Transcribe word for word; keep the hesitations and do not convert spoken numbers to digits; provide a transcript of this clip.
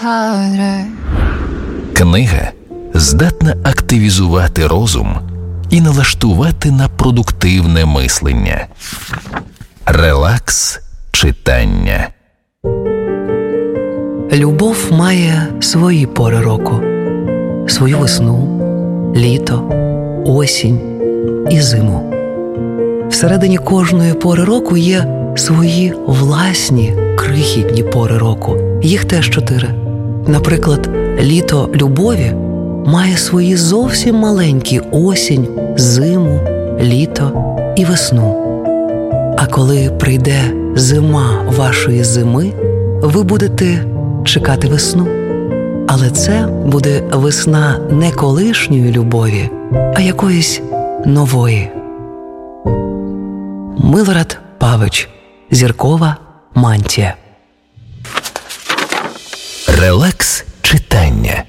Книга здатна активізувати розум і налаштувати на продуктивне мислення. Релакс читання. Любов має свої пори року. Свою весну, літо, осінь і зиму. Всередині кожної пори року є свої власні крихітні пори року. Їх теж чотири. Наприклад, літо любові має свої зовсім маленькі осінь, зиму, літо і весну. А коли прийде зима вашої зими, ви будете чекати весну. Але це буде весна не колишньої любові, а якоїсь нової. Милорад Павич. Зіркова мантія. Релакс